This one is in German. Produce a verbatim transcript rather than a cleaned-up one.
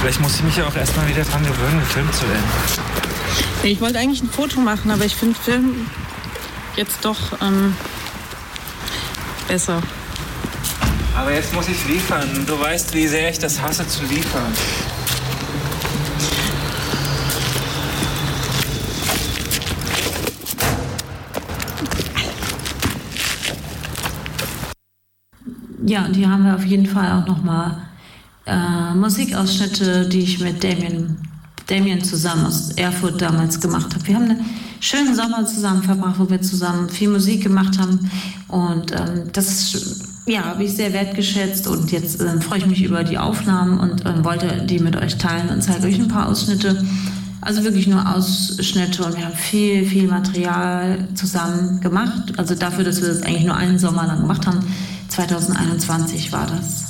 Vielleicht muss ich mich ja auch erstmal wieder dran gewöhnen, gefilmt zu werden. Ich wollte eigentlich ein Foto machen, aber ich finde Film jetzt doch ähm, besser. Aber jetzt muss ich liefern. Du weißt, wie sehr ich das hasse, zu liefern. Ja, und hier haben wir auf jeden Fall auch nochmal äh, Musikausschnitte, die ich mit Damien, Damien zusammen aus Erfurt damals gemacht habe. Wir haben einen schönen Sommer zusammen verbracht, wo wir zusammen viel Musik gemacht haben. Und ähm, das ja, habe ich sehr wertgeschätzt. Und jetzt äh, freue ich mich über die Aufnahmen und äh, wollte die mit euch teilen und zeige euch ein paar Ausschnitte. Also wirklich nur Ausschnitte, und wir haben viel, viel Material zusammen gemacht. Also dafür, dass wir das eigentlich nur einen Sommer lang gemacht haben. zwanzig einundzwanzig war das.